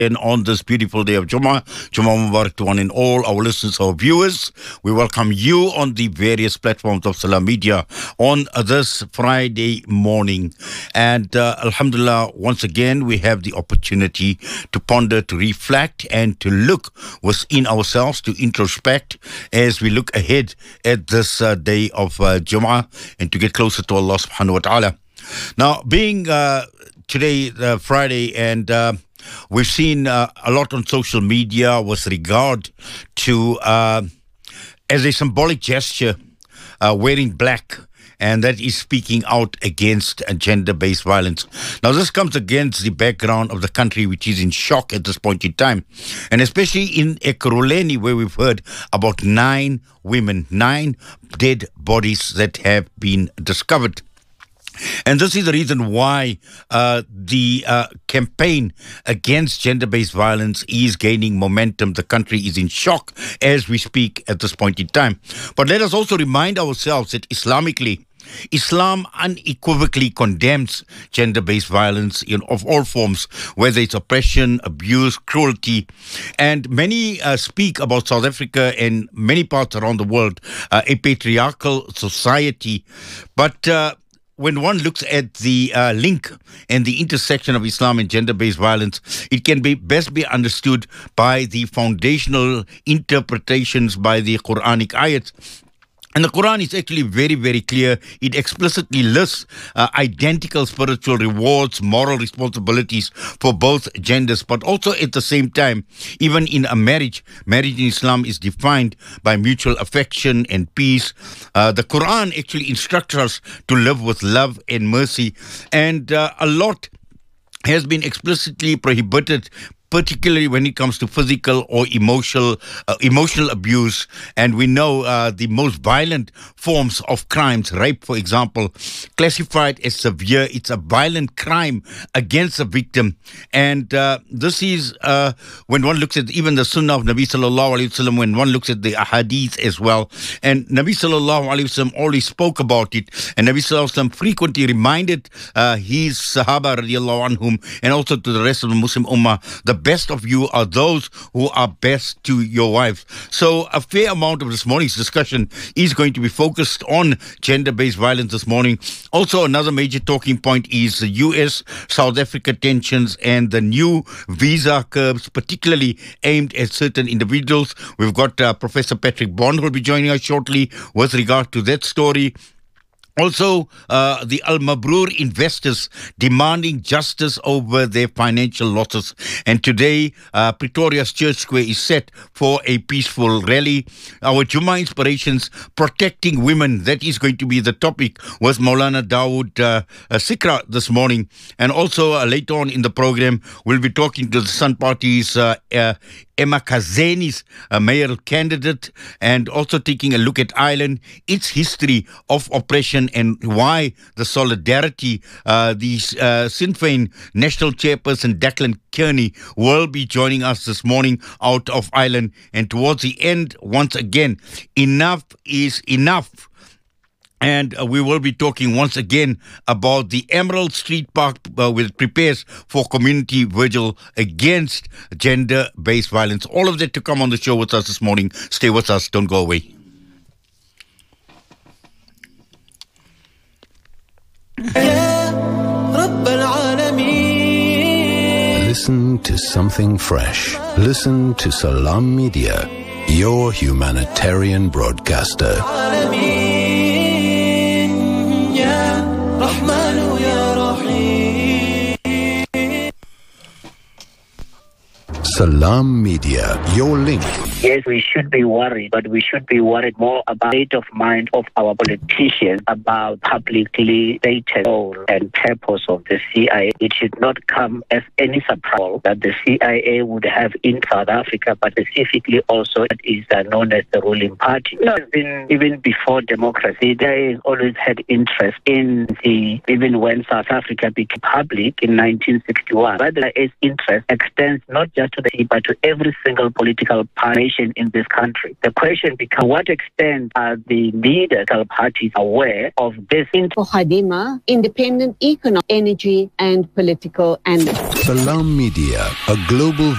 And on this beautiful day of Jummah Mubarak to one and all our listeners, our viewers. We welcome you on the various platforms of Salam Media on this Friday morning. And Alhamdulillah, once again, we have the opportunity to ponder, to reflect, and to look within ourselves, to introspect as we look ahead at this day of Jummah and to get closer to Allah subhanahu wa ta'ala. Now, being today Friday, and we've seen a lot on social media with regard to, as a symbolic gesture, wearing black, and that is speaking out against gender-based violence. Now, this comes against the background of the country, which is in shock at this point in time, and especially in Ekurhuleni, where we've heard about 9 women, 9 dead bodies that have been discovered. And this is the reason why the campaign against gender-based violence is gaining momentum. The country is in shock as we speak at this point in time. But let us also remind ourselves that Islamically, Islam unequivocally condemns gender-based violence of all forms, whether it's oppression, abuse, cruelty. And many speak about South Africa and many parts around the world, a patriarchal society. But when one looks at the link and the intersection of Islam and gender-based violence, it can be best be understood by the foundational interpretations by the Quranic ayats. And the Quran is actually very, very clear. It explicitly lists identical spiritual rewards, moral responsibilities for both genders. But also at the same time, even in a marriage in Islam is defined by mutual affection and peace. The Quran actually instructs us to live with love and mercy. And a lot has been explicitly prohibited, particularly when it comes to physical or emotional abuse. And we know the most violent forms of crimes, rape, for example, classified as severe. It's a violent crime against a victim. And this is, when one looks at even the Sunnah of Nabi Sallallahu Alaihi Wasallam, when one looks at the Ahadith as well. And Nabi Sallallahu Alaihi Wasallam always spoke about it. And Nabi Sallallahu Alaihi Wasallam frequently reminded his Sahaba radiallahu anhum, and also to the rest of the Muslim Ummah, the best of you are those who are best to your wives. So a fair amount of this morning's discussion is going to be focused on gender-based violence this morning. Also, another major talking point is the US-South Africa tensions and the new visa curbs, particularly aimed at certain individuals. We've got Professor Patrick Bond who will be joining us shortly with regard to that story. Also, the Al Mabrur investors demanding justice over their financial losses. And today, Pretoria's Church Square is set for a peaceful rally. Our Jummah Inspirations, protecting women, that is going to be the topic with Maulana Dawood Sikra this morning. And also, later on in the program, we'll be talking to the Sun Party's Emma Kazeni's mayoral candidate, and also taking a look at Ireland, its history of oppression and why the solidarity. The Sinn Féin National Chairperson Declan Kearney will be joining us this morning out of Ireland. And towards the end, once again, enough is enough. And we will be talking once again about the Emerald Street Park, which prepares for community vigil against gender-based violence. All of that to come on the show with us this morning. Stay with us. Don't go away. Listen to something fresh. Listen to Salam Media, your humanitarian broadcaster. Salam Media, your link. Yes, we should be worried, but we should be worried more about the state of mind of our politicians about publicly stated goal and purpose of the CIA. It should not come as any surprise that the CIA would have in South Africa, but specifically also that is known as the ruling party. Even before democracy, there has always had interest in even when South Africa became public in 1961. But its interest extends not just to to the CIA, but to every single political party in this country. The question becomes, what extent are the leaders of parties aware of this? For Khadima, independent economic, energy and political analyst. Salam Media, a global